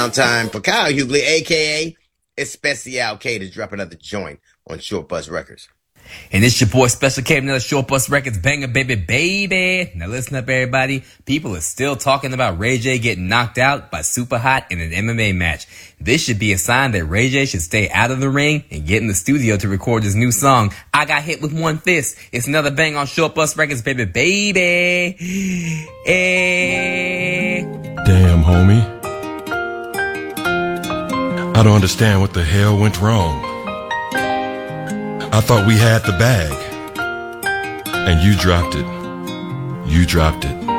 Time for Kyle Hughley, aka Especial K, to drop another joint on Short Bus Records. And it's your boy Special K, another Short Bus Records banger, baby. Now listen up, everybody. People are still talking about Ray J getting knocked out by Super Hot in an MMA match. This should be a sign that Ray J should stay out of the ring and get in the studio to record his new song, I Got Hit With One Fist. It's another bang on Short Bus Records, baby. Damn, homie. I don't understand what the hell went wrong. I thought we had the bag. And you dropped it. You dropped it.